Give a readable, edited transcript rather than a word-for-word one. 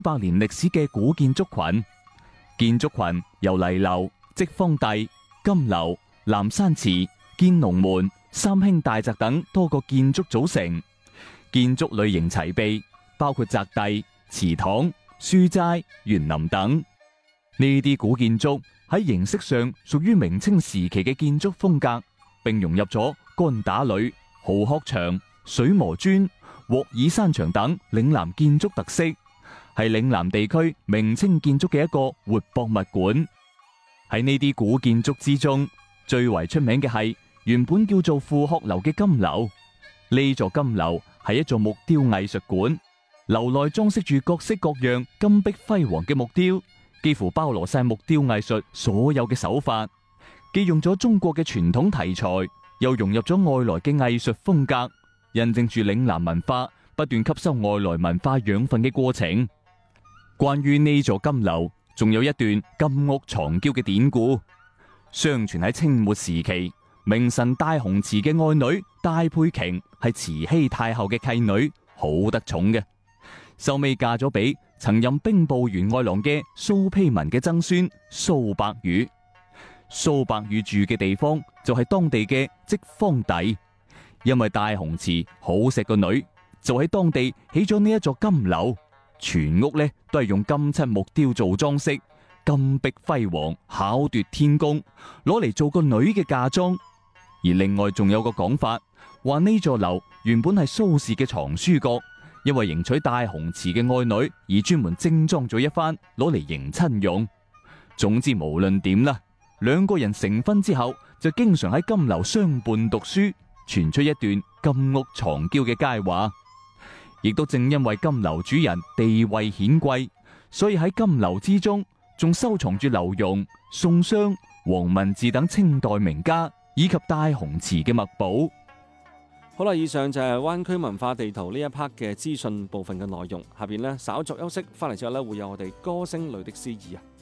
百年歷史嘅古建築群。建築群由泥樓、積芳第、金樓、南山祠、建龍門、三興大宅等多個建築組成。建築類型齊備，包括宅第、祠堂、書齋、園林等。呢啲古建築喺形式上屬於明清時期嘅建築風格，並融入咗乾打鋁、蠔殼牆、水磨磚、鑊耳山牆等嶺南建築特色，係嶺南地區明清建築嘅一個活博物館。喺呢啲古建築之中，最為出名嘅係原本叫做富學樓嘅金樓。呢座金樓係一座木雕藝術館，樓內裝飾住各式各樣金碧輝煌嘅木雕，幾乎包羅晒木雕藝術所有嘅手法，既用咗中國嘅傳統題材，又融入咗外來嘅藝術風格，印證住嶺南文化不斷吸收外來文化養分嘅過程。關於呢座金樓，仲有一段金屋藏嬌嘅典故。相傳喺清末時期，名臣戴鴻慈嘅愛女戴佩瓊係慈禧太后嘅契女，好得寵嘅。收尾嫁咗俾曾任兵部員外郎嘅蘇丕文嘅曾孫蘇伯宇。蘇伯宇住嘅地方就係當地嘅積芳第。因為戴鴻慈好錫個女，就喺當地起咗呢一座金樓。全屋呢都係用金漆木雕做裝飾，金碧輝煌，巧奪天工，攞嚟做個女嘅嫁妝。而另外仲有個講法，話呢座樓原本係蘇軾嘅藏書閣，因為迎娶戴鴻慈嘅愛女而專門精裝咗一番，攞嚟迎親用。總之無論點啦，兩個人成婚之後就經常喺金樓相伴讀書，傳出一段金屋藏嬌嘅佳話。亦都正因為金樓主人地位顯貴，所以喺金樓之中仲收藏住劉墉、宋襄、黃文治等清代名家以及戴鴻慈嘅墨寶。 好啦，以上就係灣區文化地圖呢一 part 嘅資訊部分嘅內容。下邊呢，稍作休息，翻嚟之後呢，會有我哋歌聲裏的詩意啊。